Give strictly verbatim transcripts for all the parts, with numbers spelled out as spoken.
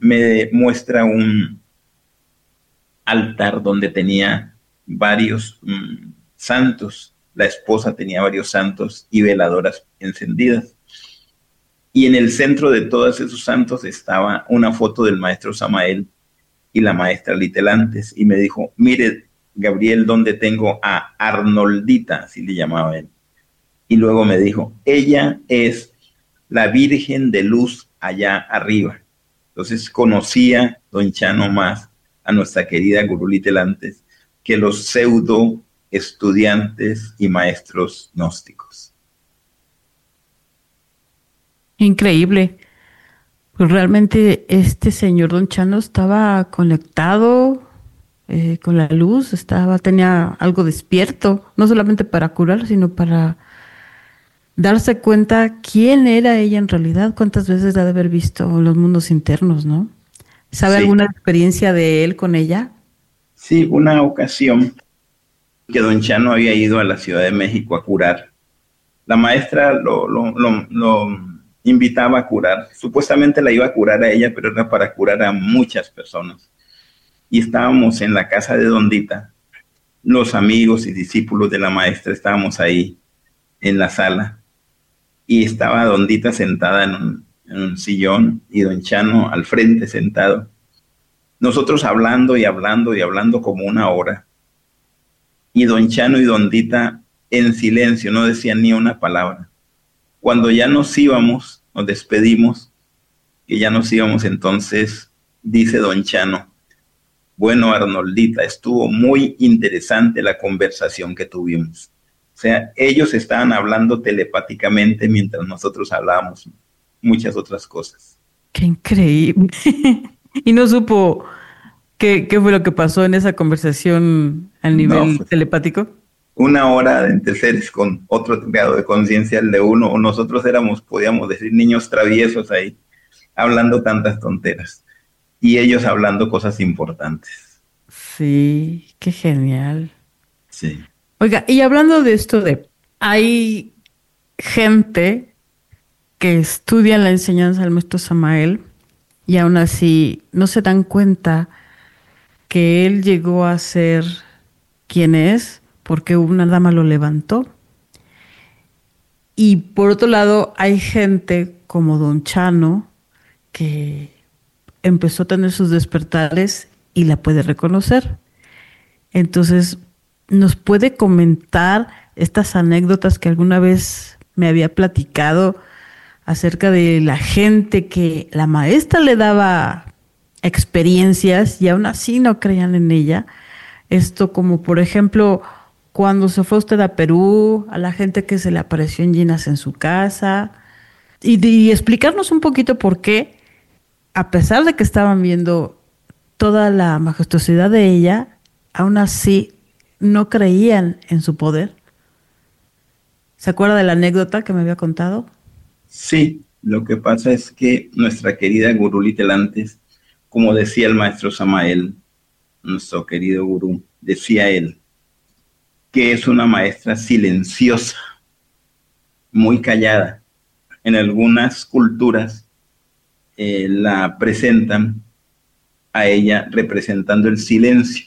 me muestra un altar donde tenía varios mm, santos. La esposa tenía varios santos y veladoras encendidas. Y en el centro de todos esos santos estaba una foto del maestro Samael y la maestra Litelantes. Y me dijo, mire, Gabriel, ¿dónde tengo a Arnoldita? Así le llamaba él. Y luego me dijo, ella es la Virgen de Luz allá arriba. Entonces conocía don Chano más a nuestra querida Gurú Litelantes que los pseudo estudiantes y maestros gnósticos. Increíble. Pues realmente este señor don Chano estaba conectado eh, con la luz, estaba, tenía algo despierto, no solamente para curar, sino para darse cuenta quién era ella en realidad, cuántas veces la ha de haber visto en los mundos internos, ¿no? ¿Sabe Sí, alguna experiencia de él con ella? sí, una ocasión que don Chano había ido a la Ciudad de México a curar. La maestra lo, lo, lo, lo invitaba a curar. Supuestamente la iba a curar a ella, pero era para curar a muchas personas. Y estábamos en la casa de Dondita. Los amigos y discípulos de la maestra estábamos ahí en la sala. Y estaba Dondita sentada en un, en un sillón y don Chano al frente sentado. Nosotros hablando y hablando y hablando como una hora. Y don Chano y Dondita en silencio, no decían ni una palabra. Cuando ya nos íbamos, nos despedimos, que ya nos íbamos, entonces dice don Chano, bueno, Arnoldita, estuvo muy interesante la conversación que tuvimos. O sea, ellos estaban hablando telepáticamente mientras nosotros hablábamos muchas otras cosas. Qué increíble. Y no supo qué, qué fue lo que pasó en esa conversación a No, nivel pues, telepático. una hora entre seres con otro grado de conciencia, el de uno, o nosotros éramos, podíamos decir, niños traviesos ahí, hablando tantas tonteras, y ellos hablando cosas importantes. Sí, qué genial. Sí, Oiga, y hablando de esto de, hay gente que estudia la enseñanza del maestro Samael y aún así no se dan cuenta que él llegó a ser quien es porque una dama lo levantó. Y por otro lado, hay gente como don Chano que empezó a tener sus despertares y la puede reconocer. Entonces, ¿nos puede comentar estas anécdotas que alguna vez me había platicado acerca de la gente que la maestra le daba experiencias y aún así no creían en ella? Esto como por ejemplo cuando se fue usted a Perú, a la gente que se le apareció en Ginas en su casa y, y explicarnos un poquito por qué, a pesar de que estaban viendo toda la majestuosidad de ella, aún así no creían en su poder. ¿Se acuerda de la anécdota que me había contado? sí, lo que pasa es que nuestra querida Gurú Litelantes, como decía el maestro Samael, nuestro querido gurú, decía él, que es una maestra silenciosa, muy callada. En algunas culturas eh, la presentan a ella representando el silencio.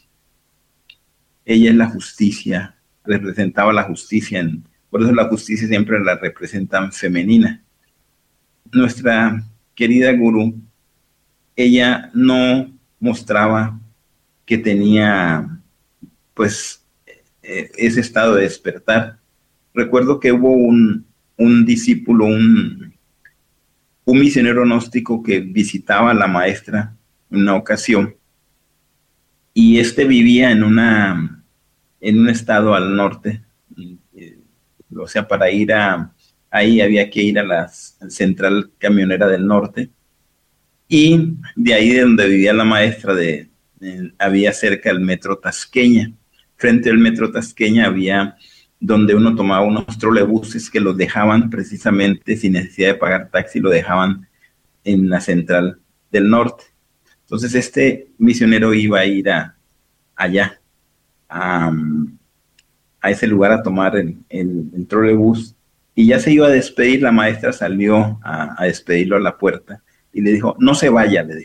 Ella es la justicia, representaba la justicia, en, por eso la justicia siempre la representan femenina. Nuestra querida gurú, ella no mostraba que tenía pues eh, ese estado de despertar. Recuerdo que hubo un, un discípulo, un, un misionero gnóstico que visitaba a la maestra en una ocasión y este vivía en una en un estado al norte, eh, o sea, para ir a ahí había que ir a la central camionera del norte y de ahí de donde vivía la maestra de, eh, había cerca el metro Tasqueña. Frente al metro Tasqueña había donde uno tomaba unos trolebuses que los dejaban precisamente sin necesidad de pagar taxi, lo dejaban en la central del norte. Entonces este misionero iba a ir a, allá, a, a ese lugar a tomar el, el, el trolebús y ya se iba a despedir, la maestra salió a, a despedirlo a la puerta y le dijo, no se vaya, le dijo.